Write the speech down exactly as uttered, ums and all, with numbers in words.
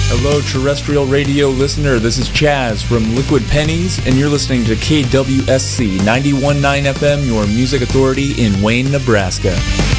Hello, terrestrial radio listener. This is Chaz from Liquid Pennies, and you're listening to K W S C ninety-one point nine F M, your music authority in Wayne, Nebraska.